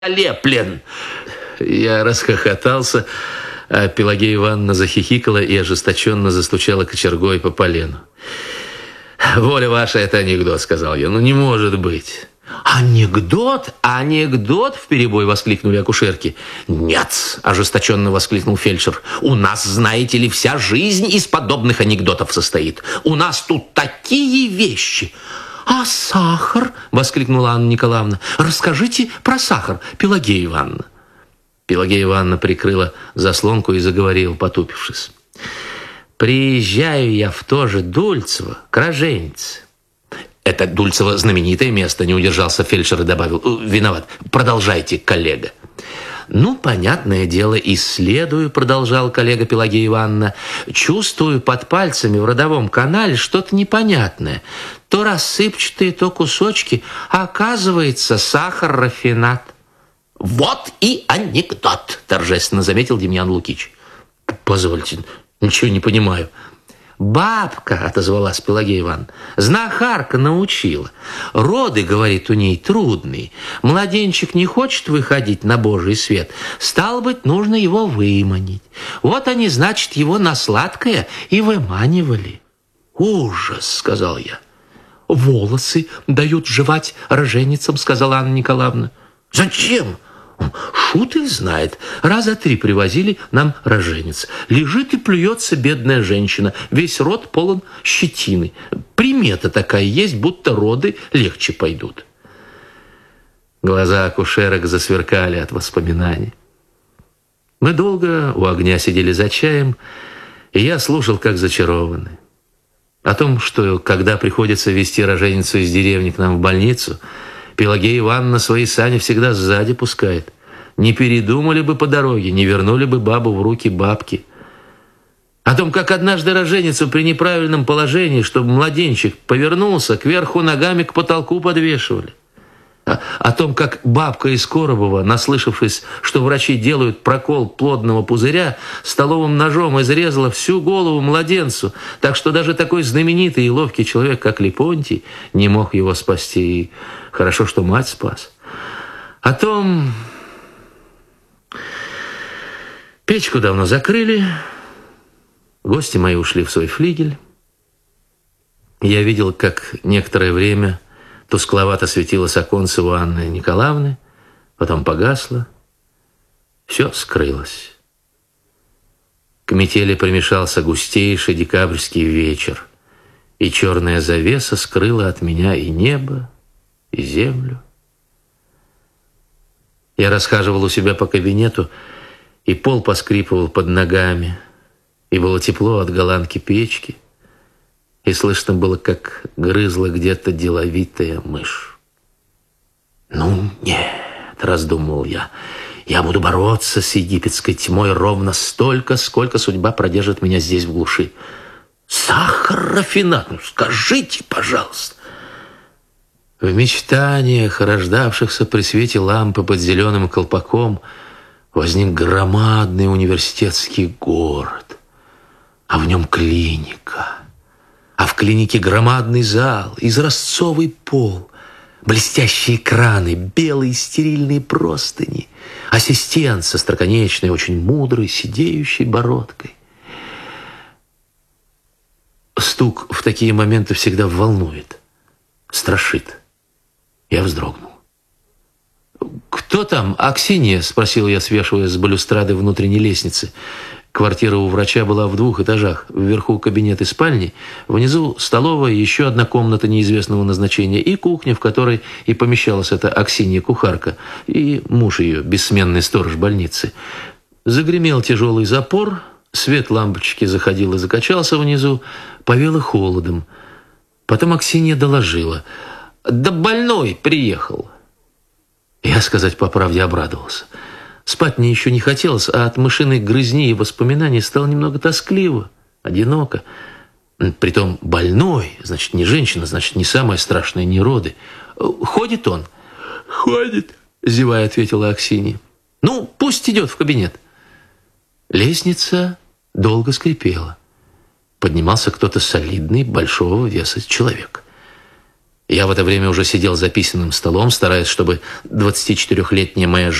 великолепен!» Я расхохотался, а Пелагея Ивановна захихикала и ожесточенно застучала кочергой по полену. «Воля ваша, это анекдот», — сказал я. «Ну, не может быть». «Анекдот? Анекдот?» — вперебой воскликнули акушерки. «Нет!» — ожесточенно воскликнул фельдшер. «У нас, знаете ли, вся жизнь из подобных анекдотов состоит. У нас тут такие вещи!» «А сахар?» — воскликнула Анна Николаевна. «Расскажите про сахар, Пелагея Ивановна». Пелагея Ивановна прикрыла заслонку и заговорила, потупившись. «Приезжаю я в то же Дульцево, к роженице». «Это Дульцево знаменитое место», — не удержался фельдшер и добавил. «Виноват. Продолжайте, коллега». «Ну, понятное дело, исследую», — продолжал коллега Пелагея Ивановна. «Чувствую под пальцами в родовом канале что-то непонятное. То рассыпчатые, то кусочки. А оказывается, сахар-рафинат». «Вот и анекдот», — торжественно заметил Демьян Лукич. «Позвольте, ничего не понимаю». «Бабка», — отозвалась Пелагея Ивановна, — «знахарка научила. Роды, говорит, у ней трудные. Младенчик не хочет выходить на Божий свет. Стало быть, нужно его выманить. Вот они, значит, его на сладкое и выманивали». «Ужас», — сказал я. «Волосы дают жевать роженицам», — сказала Анна Николаевна. «Зачем?» «Шут их знает. Раза 3 привозили нам роженец. Лежит и плюется бедная женщина. Весь рот полон щетины. Примета такая есть, будто роды легче пойдут». Глаза акушерок засверкали от воспоминаний. Мы долго у огня сидели за чаем, и я слушал, как зачарованный. О том, что когда приходится везти роженицу из деревни к нам в больницу, Пелагея Ивановна свои сани всегда сзади пускает. Не передумали бы по дороге, не вернули бы бабу в руки бабки. О том, как однажды роженицу при неправильном положении, чтобы младенчик повернулся, кверху ногами к потолку подвешивали. О том, как бабка из Коробова, наслышавшись, что врачи делают прокол плодного пузыря, столовым ножом изрезала всю голову младенцу, так что даже такой знаменитый и ловкий человек, как Лепонтий, не мог его спасти. И хорошо, что мать спас. О том... Печку давно закрыли, гости мои ушли в свой флигель. Я видел, как некоторое время тускловато светилось оконце у Анны Николаевны, потом погасло, все скрылось. К метели примешался густейший декабрьский вечер, и черная завеса скрыла от меня и небо, и землю. Я расхаживал у себя по кабинету, и пол поскрипывал под ногами, и было тепло от голландки печки, и слышно было, как грызла где-то деловитая мышь. «Ну, нет», — раздумывал я, — «я буду бороться с египетской тьмой ровно столько, сколько судьба продержит меня здесь в глуши. Сахар-рафинат, ну скажите, пожалуйста». В мечтаниях, рождавшихся при свете лампы под зеленым колпаком, возник громадный университетский город, а в нем клиника. А в клинике громадный зал, изразцовый пол, блестящие экраны, белые стерильные простыни, ассистент со остроконечной, очень мудрой, сидеющей бородкой. Стук в такие моменты всегда волнует, страшит. Я вздрогнул. «Кто там? Аксинья?» — спросил я, свешиваясь с балюстрады внутренней лестницы. Квартира у врача была в 2 этажах. Вверху кабинет и спальни, внизу столовая, еще одна комната неизвестного назначения и кухня, в которой и помещалась эта Аксинья-кухарка, и муж ее, бессменный сторож больницы. Загремел тяжелый запор, свет лампочки заходил и закачался внизу, повело холодом. Потом Аксинья доложила: «Да больной приехал». Я, сказать по правде, обрадовался. Спать мне еще не хотелось, а от мышиной грызни и воспоминаний стало немного тоскливо, одиноко. Притом больной, значит, не женщина, значит, не самое страшное, не роды. «Ходит он?» «Ходит», — зевая ответила Аксинья. «Ну, пусть идет в кабинет». Лестница долго скрипела. Поднимался кто-то солидный, большого веса человек. Я в это время уже сидел за письменным столом, стараясь, чтобы 24-летняя моя